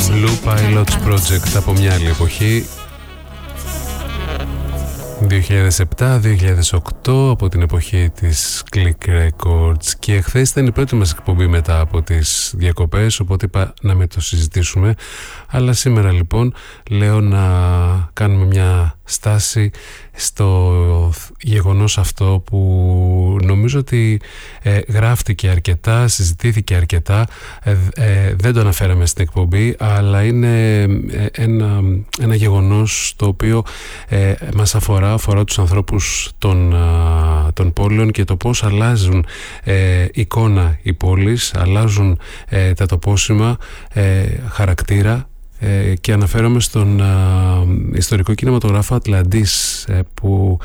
Blue Pilots Project από μια άλλη εποχή, 2007-2008, από την εποχή της Click Records. Και χθες ήταν η πρώτη μας εκπομπή μετά από τις διακοπές, οπότε είπα να με το συζητήσουμε. Αλλά σήμερα λοιπόν λέω να κάνουμε μια στάση στο γεγονός αυτό που νομίζω ότι γράφτηκε αρκετά, συζητήθηκε αρκετά, δεν το αναφέραμε στην εκπομπή, αλλά είναι ένα γεγονός το οποίο μας αφορά τους ανθρώπους των πόλεων και το πώς αλλάζουν εικόνα οι πόλεις, αλλάζουν τα τοπόσημα, χαρακτήρα. Και αναφέρομαι στον ιστορικό κινηματογράφο Ατλαντής που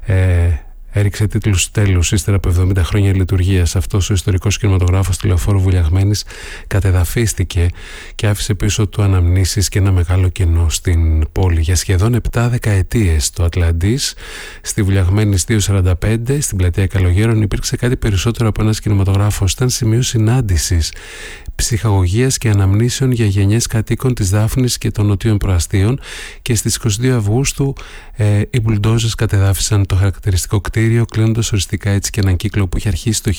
έριξε τίτλους τέλους ύστερα από 70 χρόνια λειτουργίας. Αυτός ο ιστορικός κινηματογράφος του Λεωφόρου Βουλιαγμένης κατεδαφίστηκε και άφησε πίσω του αναμνήσεις και ένα μεγάλο κενό στην πόλη. Για σχεδόν 7 δεκαετίες το Ατλαντής στη Βουλιαγμένης 245 στην πλατεία Καλογέρων υπήρξε κάτι περισσότερο από ένας κινηματογράφος. Ήταν σημείο συνάντησης, ψυχαγωγίας και αναμνήσεων για γενιές κατοίκων της Δάφνης και των νοτίων προαστίων, και στις 22 Αυγούστου οι μπουλντόζες κατεδάφισαν το χαρακτηριστικό κτίριο, κλείνοντας οριστικά έτσι και έναν κύκλο που είχε αρχίσει το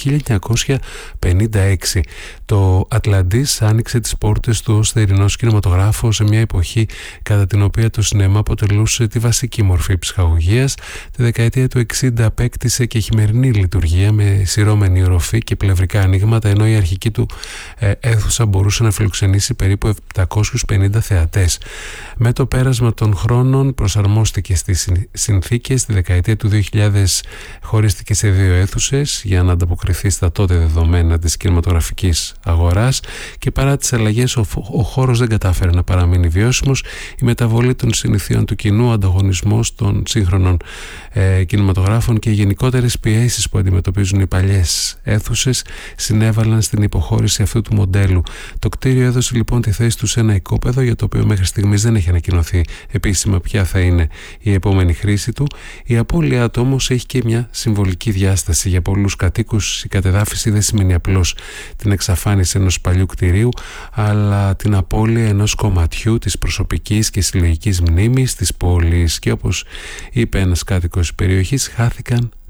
1956. Το Ατλαντής άνοιξε τις πόρτες του ως θερινός κινηματογράφος σε μια εποχή κατά την οποία το σινεμά αποτελούσε τη βασική μορφή ψυχαγωγίας. Τη δεκαετία του 60 απέκτησε και χειμερινή λειτουργία με σειρώμενη οροφή και πλευρικά ανοίγματα, ενώ η αρχική του αίθουσα μπορούσε να φιλοξενήσει περίπου 750 θεατές. Με το πέρασμα των χρόνων προσαρμόστηκε στις συνθήκες. Τη δεκαετία του 2000 χωρίστηκε σε 2 αίθουσες για να ανταποκριθεί στα τότε δεδομένα της κινηματογραφικής αγοράς, και παρά τις αλλαγές ο χώρος δεν κατάφερε να παραμείνει βιώσιμος. Η μεταβολή των συνηθίων του κοινού, ο ανταγωνισμός των σύγχρονων κινηματογράφων και οι γενικότερες πιέσεις που αντιμετωπίζουν οι παλιές αίθουσες συνέβαλαν στην υποχώρηση αυτού του μοντέλου. Το κτίριο έδωσε λοιπόν τη θέση του σε ένα οικόπεδο για το οποίο μέχρι στιγμής δεν έχει ανακοινωθεί επίσημα ποια θα είναι η επόμενη χρήση του. Η απώλειά του όμως έχει και μια συμβολική διάσταση. Για πολλούς κατοίκους η κατεδάφιση δεν σημαίνει απλώς την εξαφάνιση ενός παλιού κτηρίου, αλλά την απώλεια ενός κομματιού της προσωπικής και συλλογικής μνήμης της πόλης. Και όπως είπε ένας κάτοικος της περιοχής, χάθηκαν